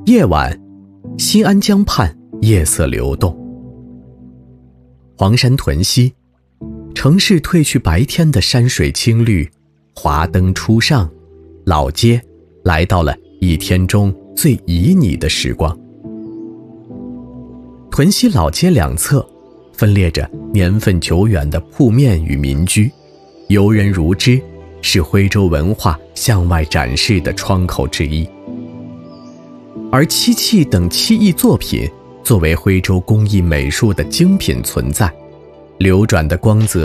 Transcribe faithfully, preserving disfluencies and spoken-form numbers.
夜晚，新安江畔夜色流动，黄山屯溪，城市褪去白天的山水青绿，华灯初上，老街来到了一天中最旖旎的时光。屯溪老街两侧分列着年份久远的铺面与民居，游人如织，是徽州文化向外展示的窗口之一。而漆器等漆艺作品作为徽州工艺美术的精品存在，流转的光泽